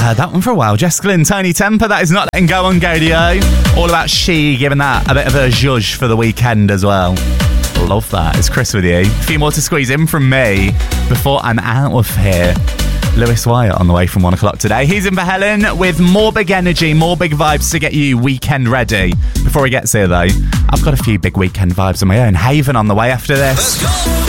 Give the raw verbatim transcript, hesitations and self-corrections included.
heard that one for a while. Jessica Lynn, Tony Temper, that is Not Letting Go on Gadio. All about She, giving that a bit of a zhuzh for the weekend as well. Love that. It's Chris with you. A few more to squeeze in from me before I'm out of here. Lewis Wyatt on the way from one o'clock today. He's in for Helen with more big energy, more big vibes to get you weekend ready. Before he gets here though, I've got a few big weekend vibes of my own. Haven on the way after this. Let's go.